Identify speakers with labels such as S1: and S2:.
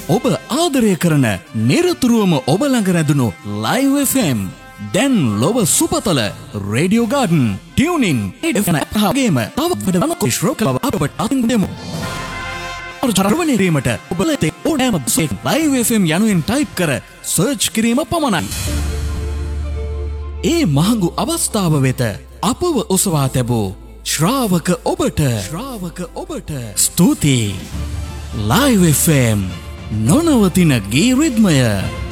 S1: ඔබ ආදරය කරන නිරතුරුවම ඔබ ළඟ රැඳුණු Live FM දැන් ලොව සුපතල රේඩියෝ ගාඩන් ටියුනින් FM තව වැඩ ශ්‍රෝකව අපට අතින්දෙමු. චරවණය කිරීමට ඔබලතේ ඕනෑම Live FM යනුවෙන් ටයිප් කර සර්ච් කිරීම පමණයි. ඒ මහඟු අවස්ථාව වෙත අපව ඔසවා තැබූ ශ්‍රාවක ඔබට ස්තුතියි. Live FM නොනවතින ගී රිද්මය.